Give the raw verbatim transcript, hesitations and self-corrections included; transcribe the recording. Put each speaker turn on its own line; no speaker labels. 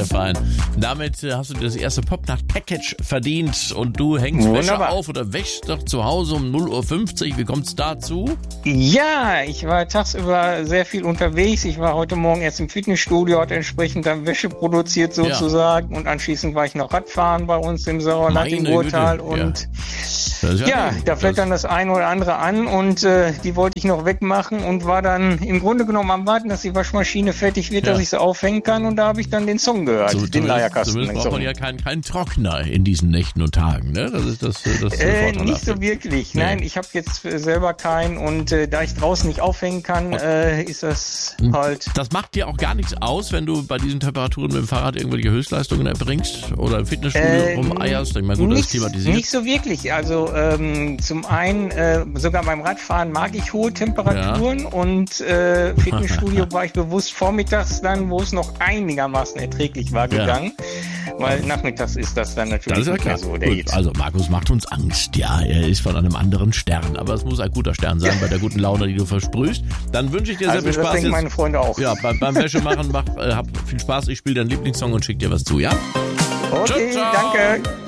sehr fein. Damit äh, hast du das erste Popnacht-Package verdient und du hängst
Wunderbar.
Wäsche auf oder wäschst doch zu Hause um null Uhr fünfzig. Wie kommt's dazu?
Ja, ich war tagsüber sehr viel unterwegs. Ich war heute Morgen erst im Fitnessstudio, hatte entsprechend dann Wäsche produziert sozusagen ja. und anschließend war ich noch Radfahren bei uns im Sauerland im Ruhrtal und
ja,
ja,
ja
da fällt dann das eine oder andere an und äh, die wollte ich noch wegmachen und war dann im Grunde genommen am Warten, dass die Waschmaschine fertig wird, ja. dass ich sie aufhängen kann und da habe ich dann den Song gehört,
so,
den Leierkasten.
Zumindest braucht man ja keinen keinen Trockner in diesen Nächten und Tagen, ne? Das ist das, das
äh, Nicht so wirklich, nee. Nein, ich habe jetzt selber keinen und äh, da ich draußen nicht aufhängen kann, äh, ist das halt...
Das macht dir auch gar nichts aus, wenn du bei diesen Temperaturen mit dem Fahrrad irgendwelche Höchstleistungen erbringst oder im Fitnessstudio äh, rumeierst? Ich meine, gut,
nicht,
das thematisiert.
Nicht so wirklich, also ähm, zum einen, äh, sogar beim Radfahren mag ich hohe Temperaturen ja. und äh, Fitnessstudio war ich bewusst vormittags dann, wo es noch einigermaßen erträglich war, gegangen. Ja. Weil nachmittags ist das dann natürlich
das ist ja
nicht
klar.
mehr so. Der
Gut, also Markus macht uns Angst. Ja, er ist von einem anderen Stern. Aber es muss ein guter Stern sein bei der guten Laune, die du versprühst. Dann wünsche ich dir sehr
also
viel Spaß.
Das denken
jetzt.
meine Freunde auch.
Ja, beim, beim Wäschemachen mach, äh, hab viel Spaß. Ich spiele deinen Lieblingssong und schick dir was zu, ja?
Okay, ciao, ciao. Danke.